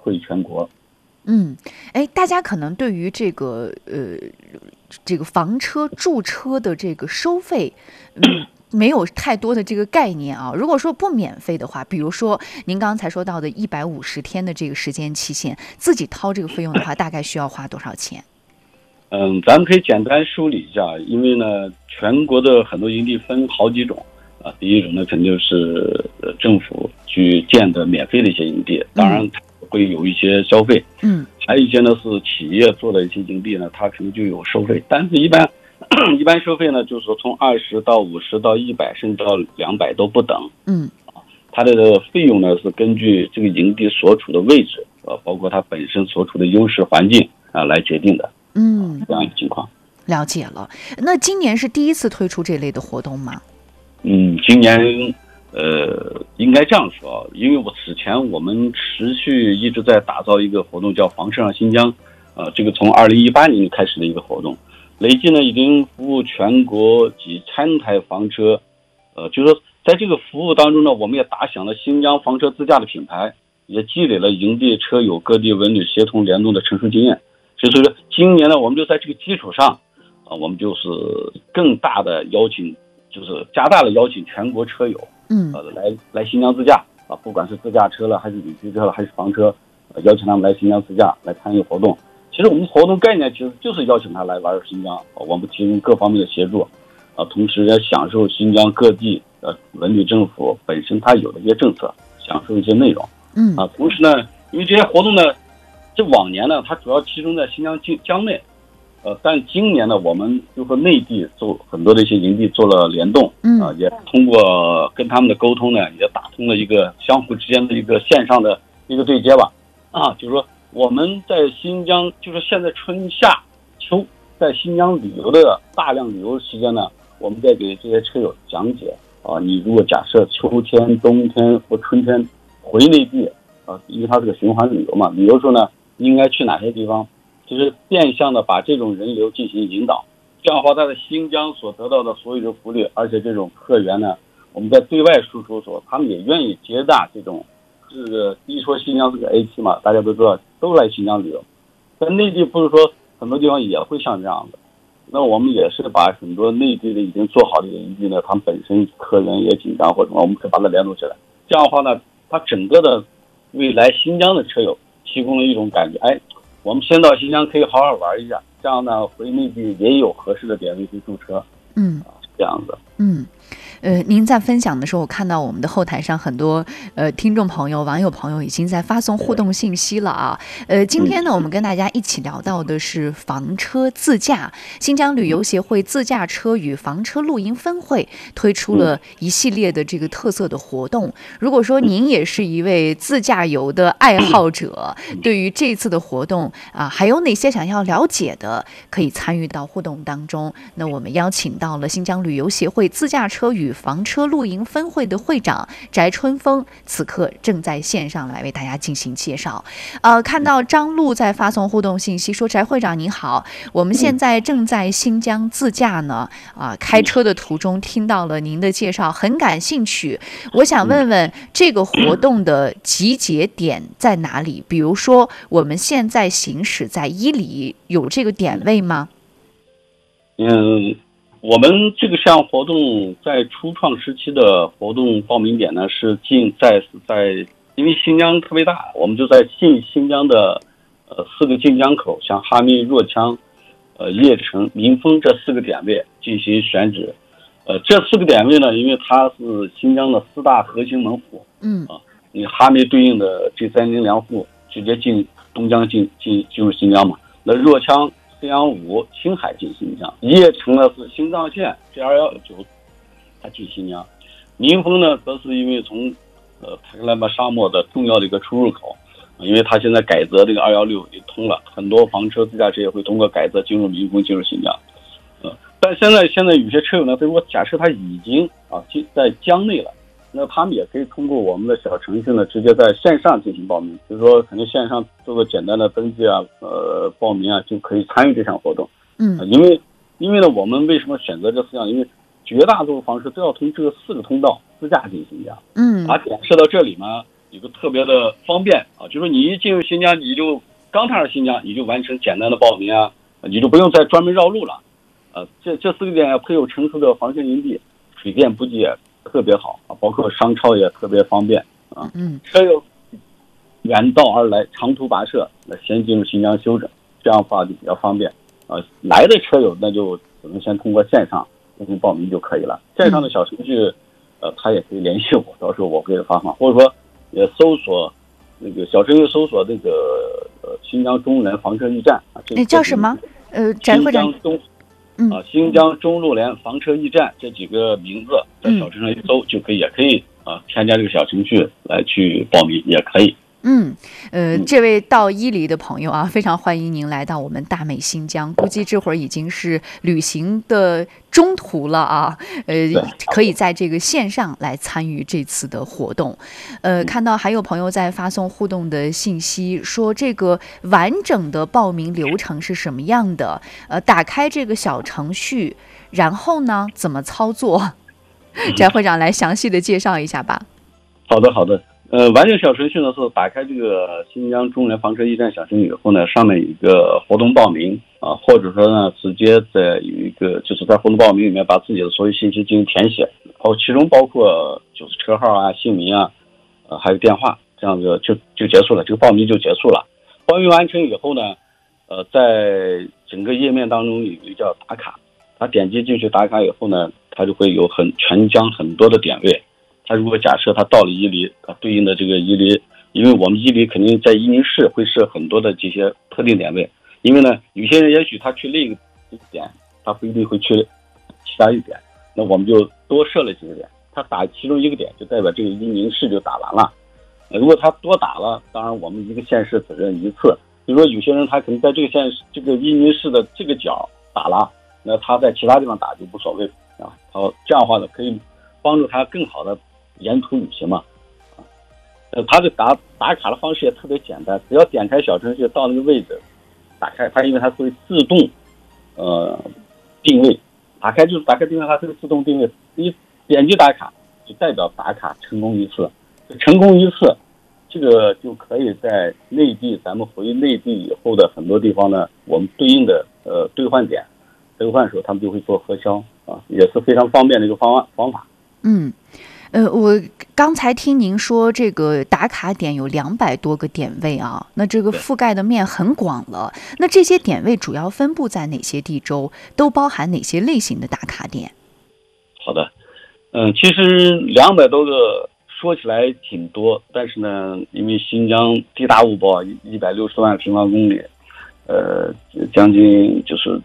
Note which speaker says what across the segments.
Speaker 1: 惠全国。
Speaker 2: 大家可能对于这个房车驻车的这个收费，没有太多的这个概念啊。如果说不免费的话，比如说您刚才说到的150天的这个时间期限，自己掏这个费用的话，大概需要花多少钱？
Speaker 1: 咱们可以简单梳理一下，因为呢，全国的很多营地分好几种啊。第一种呢，肯定是政府去建的免费的一些营地，当然会有一些消费。还有一些呢是企业做的一些营地呢，它可能就有收费，但是一般收费呢，就是说从20到50到100，甚至到200都不等。它的费用呢是根据这个营地所处的位置，包括它本身所处的优势环境来决定的。这样一个情况。
Speaker 2: 了解了。那今年是第一次推出这类的活动吗？
Speaker 1: 今年应该这样说，因为此前我们持续一直在打造一个活动，叫房车上新疆。这个从2018年开始的一个活动，累计呢已经服务全国几千台房车。就是说在这个服务当中呢，我们也打响了新疆房车自驾的品牌，也积累了营地车友各地文旅协同联动的成熟经验。所以说今年呢，我们就在这个基础上，我们就是更大的邀请，就是加大了邀请全国车友，来新疆自驾啊，不管是自驾车了，还是旅居车了，还是房车，邀请他们来新疆自驾来参与活动。其实我们活动概念其实就是邀请他来玩新疆，我们提供各方面的协助，同时也享受新疆各地文旅政府本身它有的一些政策，享受一些内容。同时呢，因为这些活动呢，这往年呢，它主要集中在新疆疆内，但今年呢，我们就和内地做很多的一些营地做了联动，也通过跟他们的沟通呢，也打通了一个相互之间的一个线上的一个对接吧。就是说我们在新疆，就是现在春夏秋在新疆旅游的大量旅游时间呢，我们在给这些车友讲解你如果假设秋天、冬天或春天回内地因为它是个循环旅游嘛，旅游时候呢应该去哪些地方，就是变相的把这种人流进行引导。这样的话，他在新疆所得到的所有的福利，而且这种客源呢，我们在对外输出所，他们也愿意接纳这种。一说新疆是个 A 区嘛，大家都知道都来新疆旅游，在内地不是说很多地方也会像这样的。那我们也是把很多内地的已经做好的营地呢，他们本身客源也紧张或者什么，我们可以把它联动起来。这样的话呢，它整个的为来新疆的车友提供了一种感觉，我们先到新疆可以好好玩一下，这样呢回内地也有合适的点位去驻车。这样子。
Speaker 2: 您在分享的时候，我看到我们的后台上很多听众朋友、网友朋友已经在发送互动信息了啊。今天呢，我们跟大家一起聊到的是房车自驾。新疆旅游协会自驾车与房车露营分会推出了一系列的这个特色的活动。如果说您也是一位自驾游的爱好者，对于这次的活动还有哪些想要了解的，可以参与到互动当中。那我们邀请到了新疆旅游协会自驾车与房车露营分会的会长翟春风，此刻正在线上来为大家进行介绍。看到张璐在发送互动信息说：“翟会长您好，我们现在正在新疆自驾呢，开车的途中听到了您的介绍，很感兴趣。我想问问这个活动的集结点在哪里？比如说我们现在行驶在伊犁，有这个点位吗？”
Speaker 1: 我们这个项活动在初创时期的活动报名点呢是在，因为新疆特别大，我们就在新疆的4个进江口，像哈密、若羌、叶城、民丰这4个点位进行选址。这4个点位呢，因为它是新疆的4大核心门户，你哈密对应的G30粮户直接进东疆进入新疆嘛，那若羌415青海进新疆，叶城呢是新藏线G2119它进新疆，民丰呢则是因为从塔克拉玛沙漠的重要的一个出入口，因为它现在改则这个216也通了，很多房车自驾车也会通过改则进入民丰进入新疆。但现在有些车友呢，如果假设他已经在疆内了，那他们也可以通过我们的小程序呢，直接在线上进行报名，比如说可能线上做个简单的登记报名就可以参与这项活动。因为呢，我们为什么选择这4项？因为绝大多数房车都要从这4个通道自驾进行新疆。把点设到这里嘛， 有个特别的方便啊，就是说你一进入新疆，你就刚踏上新疆，你就完成简单的报名啊，你就不用再专门绕路了。这4个点也配有成熟的防身营地，水电补给也特别好啊，包括商超也特别方便啊。车友远道而来，长途跋涉，那先进入新疆休整，这样的话就比较方便啊。来的车友那就只能先通过线上进行报名就可以了。线上的小程序，他也可以联系我，到时候我会发放，或者说也搜索那个小程序搜索那个新疆中路联房车驿站啊。
Speaker 2: 那叫什么？翟会长。
Speaker 1: 新疆中路联房车驿站这几个名字在小程序上一搜就可以，也可以添加这个小程序来去报名也可以。
Speaker 2: 这位到伊犁的朋友啊，非常欢迎您来到我们大美新疆。估计这会儿已经是旅行的中途了啊，可以在这个线上来参与这次的活动。看到还有朋友在发送互动的信息，说这个完整的报名流程是什么样的？打开这个小程序，然后呢怎么操作？翟会长来详细的介绍一下吧。
Speaker 1: 好的。完整小程序呢是打开这个新疆中路联房车驿站小程序以后呢，上面有一个活动报名啊，或者说呢直接在有一个就是在活动报名里面把自己的所有信息进行填写，其中包括就是车号啊、姓名啊，还有电话，这样子就结束了，这个报名就结束了。报名完成以后呢，在整个页面当中有一个叫打卡，他点击进去打卡以后呢，他就会有全疆很多的点位。他如果假设他到了伊犁，对应的这个伊犁，因为我们伊犁肯定在伊宁市会设很多的这些特定点位，因为呢，有些人也许他去另一个点，他不一定会去其他一点，那我们就多设了几个点，他打其中一个点就代表这个伊宁市就打完了。如果他多打了，当然我们一个县市只认一次。比如说有些人他可能在这个县市这个伊宁市的这个角打了，那他在其他地方打就无所谓啊。这样的话呢，可以帮助他更好的沿途旅行嘛，他的打卡的方式也特别简单，只要点开小程序到那个位置，打开它，因为它会自动定位，打开定位，它会自动定位，你点击打卡就代表打卡成功一次，成功一次，这个就可以在内地，咱们回内地以后的很多地方呢，我们对应的兑换点兑换时候，他们就会做核销啊，也是非常方便的一个方法。
Speaker 2: 我刚才听您说这个打卡点有200多个点位啊，那这个覆盖的面很广了。那这些点位主要分布在哪些地州？都包含哪些类型的打卡点？
Speaker 1: 好的，其实200多个说起来挺多，但是呢，因为新疆地大物博，160万平方公里，将近就是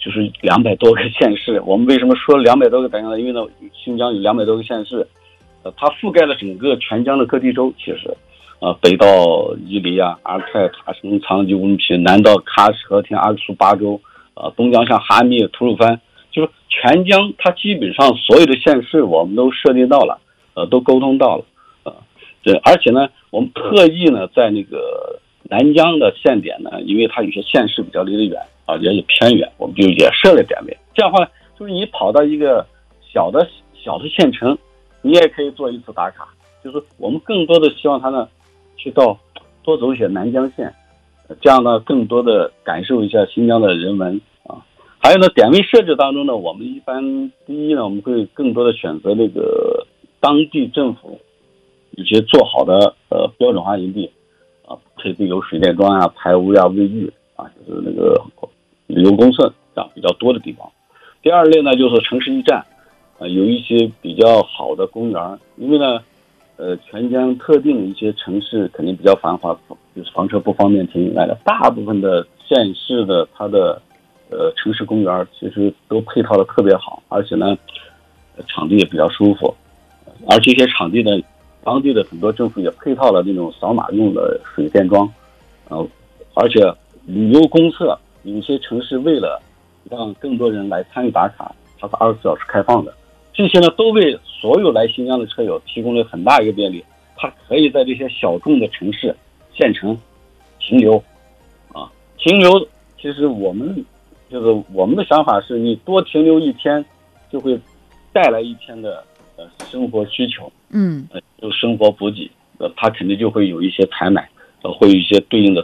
Speaker 1: 200多个县市。我们为什么说200多个点呢？因为呢，新疆有200多个县市。它覆盖了整个全疆的各地州，其实，北到伊犁啊、阿尔泰、塔什、藏吉、乌鲁木齐，南到喀什、和田、阿克苏巴州，东疆像哈密、吐鲁番，就是全疆它基本上所有的县市我们都设定到了，都沟通到了，而且呢，我们特意呢在那个南疆的线点呢，因为它有些县市比较离得远啊，也偏远，我们就也设了点位。这样的话，就是你跑到一个小的县城，你也可以做一次打卡，就是我们更多的希望他呢，去多走一些南疆线，这样呢更多的感受一下新疆的人文啊。还有呢，点位设置当中呢，我们一般第一呢，我们会更多的选择那个当地政府一些做好的标准化营地啊，配备有水电桩啊、排污呀、卫浴啊，就是那个旅游公社这样比较多的地方。第二类呢，就是城市驿站。有一些比较好的公园，因为呢，全疆特定的一些城市肯定比较繁华，就是房车不方便停来的。大部分的县市的它的城市公园其实都配套的特别好，而且呢，场地也比较舒服。而这些场地呢，当地的很多政府也配套了那种扫码用的水电桩，而且旅游公社有些城市为了让更多人来参与打卡，它是24小时开放的。这些呢，都为所有来新疆的车友提供了很大一个便利，他可以在这些小众的城市、县城停留，停留。其实我们的想法是，你多停留1天，就会带来1天的生活需求，就生活补给它肯定就会有一些采买，会有一些对应的